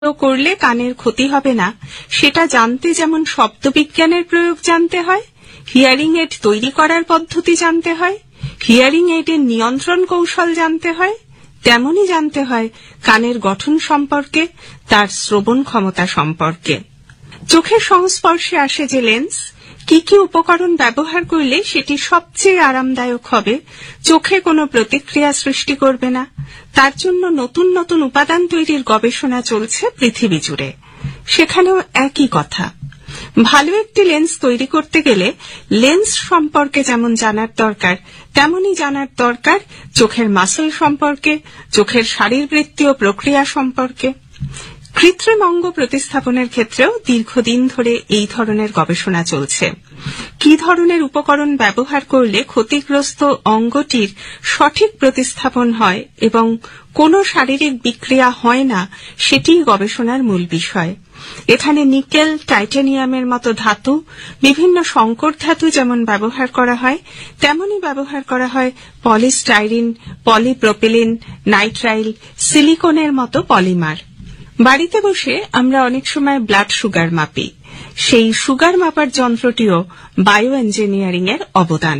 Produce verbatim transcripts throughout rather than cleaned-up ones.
করলে কানের ক্ষতি হবে না, সেটা জানতে যেমন শব্দবিজ্ঞানের প্রয়োগ জানতে হয়, হিয়ারিং এইড তৈরি করার পদ্ধতি জানতে হয়, হিয়ারিং এইডের নিয়ন্ত্রণ কৌশল জানতে হয়, তেমনই জানতে হয় কানের গঠন সম্পর্কে, তার শ্রবণ ক্ষমতা সম্পর্কে। চোখের সংস্পর্শে আসে যে লেন্স, কি কি উপকরণ ব্যবহার করলে সেটি সবচেয়ে আরামদায়ক হবে, চোখে কোনো প্রতিক্রিয়া সৃষ্টি করবে না, তার জন্য নতুন নতুন উপাদান তৈরির গবেষণা চলছে পৃথিবী জুড়ে। সেখানেও একই কথা। ভালো একটি লেন্স তৈরি করতে গেলে লেন্স সম্পর্কে যেমন জানার দরকার, তেমনই জানার দরকার চোখের মাসল সম্পর্কে, চোখের শারীরবৃত্তীয় প্রক্রিয়া সম্পর্কে। কৃত্রিম অঙ্গ প্রতিস্থাপনের ক্ষেত্রেও দীর্ঘদিন ধরে এই ধরনের গবেষণা চলছে। কি ধরনের উপকরণ ব্যবহার করলে ক্ষতিগ্রস্ত অঙ্গটির সঠিক প্রতিস্থাপন হয় এবং কোনো শারীরিক বিক্রিয়া হয় না, সেটিই গবেষণার মূল বিষয়। এখানে নিকেল, টাইটানিয়ামের মতো ধাতু, বিভিন্ন সংকর ধাতু যেমন ব্যবহার করা হয়, তেমনই ব্যবহার করা হয় পলিস্টাইরিন, পলিপ্রোপিলিন, নাইট্রাইল, সিলিকনের মতো পলিমার। বাড়িতে বসে আমরা অনেক সময় ব্লাড সুগার মাপি, সেই সুগার মাপার যন্ত্রটিও বায়ো ইঞ্জিনিয়ারিং এর অবদান।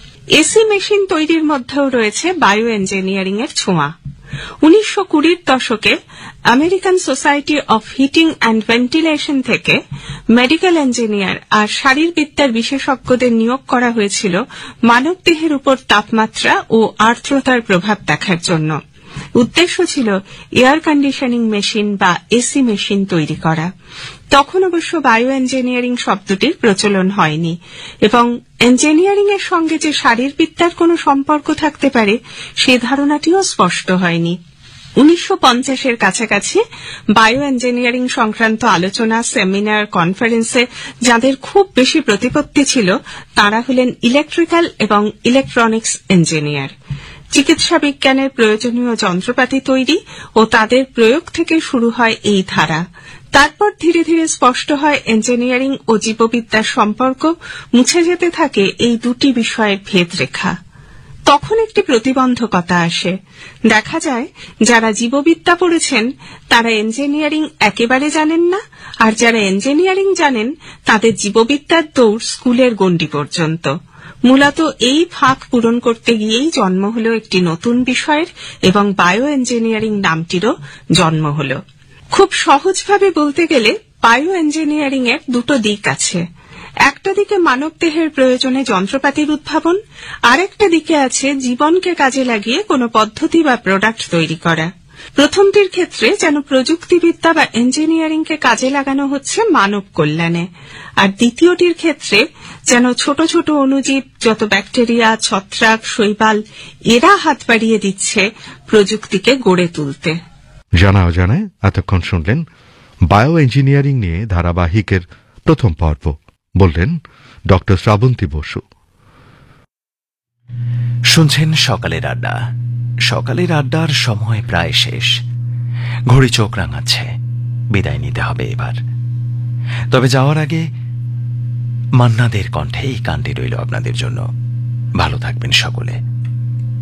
এসি মেশিন তৈরির মধ্যেও রয়েছে বায়ো ইঞ্জিনিয়ারিং এর ছোঁয়া। উনিশশো কুড়ির দশকে American society of heating and ventilation থেকে মেডিকেল ইঞ্জিনিয়ার আর শারীরবিদ্যার বিশেষজ্ঞদের নিয়োগ করা হয়েছিল মানবদেহের উপর তাপমাত্রা ও আর্দ্রতার প্রভাব দেখার জন্য। উদ্দেশ্য ছিল এয়ার কন্ডিশনিং মেশিন বা এসি মেশিন তৈরি করা। তখন অবশ্য বায়ো ইঞ্জিনিয়ারিং শব্দটির প্রচলন হয়নি এবং ইঞ্জিনিয়ারিং এর সঙ্গে যে শারীরবিদ্যার কোনো সম্পর্ক থাকতে পারে সে ধারণাটিও স্পষ্ট হয়নি। উনিশশো পঞ্চাশের কাছাকাছি বায়ো ইঞ্জিনিয়ারিং সংক্রান্ত আলোচনা, সেমিনার, কনফারেন্সে যাদের খুব বেশি প্রতিপত্তি ছিল তারা হলেন ইলেকট্রিক্যাল এবং ইলেকট্রনিক্স ইঞ্জিনিয়ার। চিকিৎসা বিজ্ঞানের প্রয়োজনীয় যন্ত্রপাতি তৈরি ও তাদের প্রয়োগ থেকে শুরু হয় এই ধারা। তারপর ধীরে ধীরে স্পষ্ট হয় ইঞ্জিনিয়ারিং ও জীববিদ্যার সম্পর্ক, মুছে যেতে থাকে এই দুটি বিষয়ের ভেদরেখা। তখন একটি প্রতিবন্ধকতা আসে। দেখা যায় যারা জীববিদ্যা পড়েছেন তারা ইঞ্জিনিয়ারিং একেবারে জানেন না, আর যারা ইঞ্জিনিয়ারিং জানেন তাদের জীববিদ্যার দৌড় স্কুলের গণ্ডি পর্যন্ত। মূলত এই ফাঁক পূরণ করতে গিয়েই জন্ম হল একটি নতুন বিষয়ের এবং বায়ো ইঞ্জিনিয়ারিং নামটিরও জন্ম হল। খুব সহজভাবে বলতে গেলে বায়ো ইঞ্জিনিয়ারিং এর দুটো দিক আছে। একটা দিকে মানবদেহের প্রয়োজনে যন্ত্রপাতির উদ্ভাবন, আরেকটা দিকে আছে জীবনকে কাজে লাগিয়ে কোনো পদ্ধতি বা প্রোডাক্ট তৈরি করা। প্রথমটির ক্ষেত্রে যেন প্রযুক্তিবিদ্যা বা ইঞ্জিনিয়ারিংকে কাজে লাগানো হচ্ছে মানব কল্যাণে, আর দ্বিতীয়টির ক্ষেত্রে যেন ছোট ছোট অণুজীব, যত ব্যাকটেরিয়া, ছত্রাক, শৈবাল, এরা হাত বাড়িয়ে দিচ্ছে প্রযুক্তিকে গড়ে তুলতে। জানা অজানায় এতক্ষণ শুনলেন বায়ো ইঞ্জিনিয়ারিং নিয়ে ধারাবাহিকের প্রথম পর্ব। বললেন ডক্টর শ্রাবন্তী বসু। শুনছেন সকালের আড্ডা। সকালের আড্ডার সময় প্রায় শেষ, ঘড়ি চোখ রাঙাচ্ছে, বিদায় নিতে হবে এবার। তবে যাওয়ার আগে মান্নাদের কণ্ঠে এই গানটি রইল আপনাদের জন্য। ভালো থাকবেন সকলে।